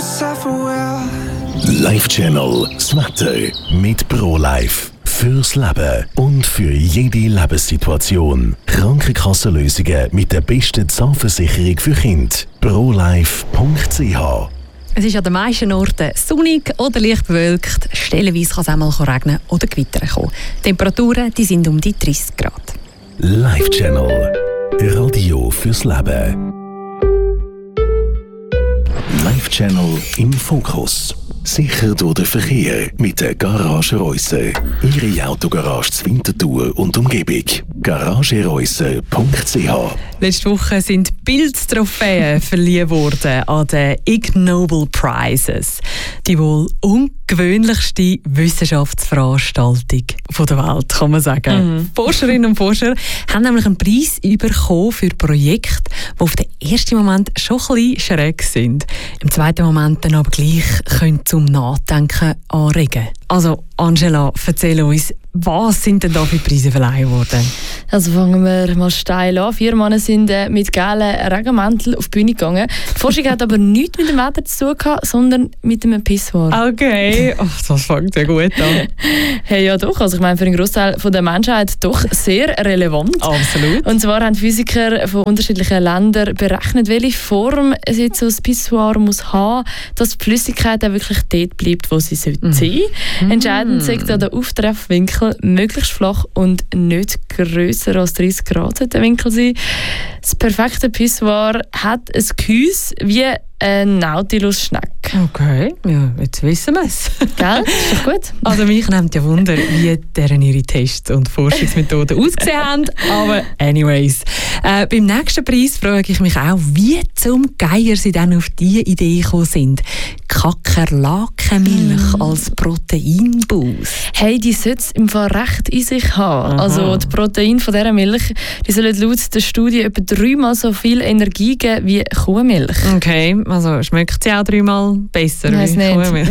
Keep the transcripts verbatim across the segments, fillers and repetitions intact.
yourself well. Life Channel, das Wetter mit ProLife. Fürs Leben und für jede Lebenssituation. Krankenkassenlösungen mit der besten Zahnversicherung für Kinder. prolife punkt c h. Es ist an den meisten Orten sonnig oder leicht bewölkt. Stellenweise kann es auch mal regnen oder gewittern kommen. Die Temperaturen die sind um die dreißig Grad. Life Channel. Radio fürs Leben. Life Channel im Fokus. Sicher durch den Verkehr mit der Garage Reusser. Ihre Autogarage zur Winterthur und Umgebung. garage reusser punkt c h. Letzte Woche sind Bildtrophäen verliehen worden an den Ig Nobel Prizes. Die wohl ungewöhnlichste Wissenschaftsveranstaltung der Welt, kann man sagen. Mhm. Forscherinnen und Forscher haben nämlich einen Preis bekommen für Projekte, die auf den ersten Moment schon ein bisschen schräg sind. Im zweiten Moment dann aber gleich können zum Nachdenken anregen. Also Angela, erzähl uns, was sind denn da für Preise verleihen worden? Also fangen wir mal steil an. Vier Männer sind äh, mit gelben Regenmänteln auf die Bühne gegangen. Die Forschung hat aber nichts mit dem Wetter zu tun gehabt, sondern mit einem Pissoir. Okay, Ach, das fängt ja gut an. Hey, ja doch, also ich meine für einen Großteil der Menschheit doch sehr relevant. Absolut. Und zwar haben Physiker von unterschiedlichen Ländern berechnet, welche Form es jetzt so ein Pissoir muss haben, dass die Flüssigkeit auch wirklich dort bleibt, wo sie sein sollte. Mm. Entscheidend ist da der Auftreffwinkel möglichst flach und nicht grösser als dreißig Grad sollte der Winkel sein. Das perfekte Pissoir hat ein Gehäuse wie ein Nautilus-Schneck. Okay, ja, jetzt wissen wir es. Gell? Ist doch gut. Also mich nimmt ja Wunder, wie deren ihre Tests und Forschungsmethoden ausgesehen haben. Aber anyways, äh, beim nächsten Preis frage ich mich auch, wie zum Geier sie dann auf diese Idee gekommen sind. Kakerlakenmilch mm. als Proteinboost. Hey, die sollte es im Fall recht in sich haben. Aha. Also die Proteine von dieser Milch, die sollen laut der Studie etwa dreimal so viel Energie geben wie Kuhmilch. Okay, also schmeckt sie auch dreimal besser ich weiss wie nicht. Kuhmilch?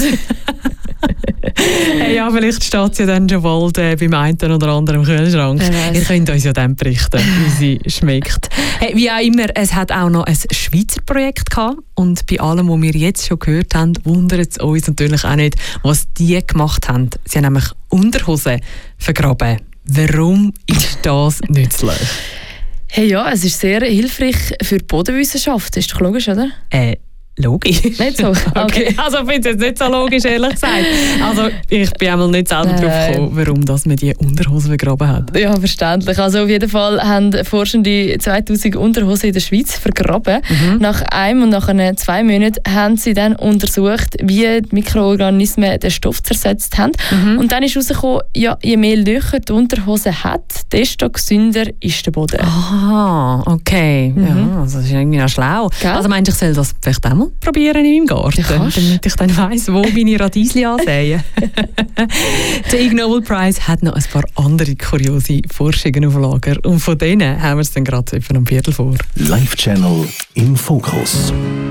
Hey, ja, vielleicht steht sie ja dann schon bald äh, beim einen oder anderen im Kühlschrank. Ihr könnt uns ja dann berichten, wie sie schmeckt. Hey, wie auch immer, es hat auch noch ein Schweizer Projekt gehabt. Und bei allem, was wir jetzt schon gehört haben, wundert es uns natürlich auch nicht, was die gemacht haben. Sie haben nämlich Unterhosen vergraben. Warum ist das nützlich? Hey, ja, es ist sehr hilfreich für die Bodenwissenschaft. Ist doch logisch, oder? Äh, Logisch. Nicht so? Okay. Okay. Also ich finde es jetzt nicht so logisch, ehrlich gesagt. Also ich bin einmal nicht selber Nein. drauf gekommen, warum das man die Unterhosen vergraben hat. Ja, verständlich. Also auf jeden Fall haben Forschende zweitausend Unterhosen in der Schweiz vergraben. Mhm. Nach einem und nach einem, zwei Monaten haben sie dann untersucht, wie die Mikroorganismen den Stoff zersetzt haben. Mhm. Und dann ist herausgekommen, ja, je mehr Löcher die Unterhose hat, desto gesünder ist der Boden. Aha, okay. Mhm. Ja, also das ist irgendwie auch schlau. Gell? Also meinst du, ich soll das vielleicht auch mal probieren in meinem Garten, damit ich dann weiss, wo meine Radieschen ansäen. Der Ig Nobel Prize hat noch ein paar andere kuriose Forschungen auf Lager und von denen haben wir es dann gerade etwa am Viertel vor. Life Channel im Fokus.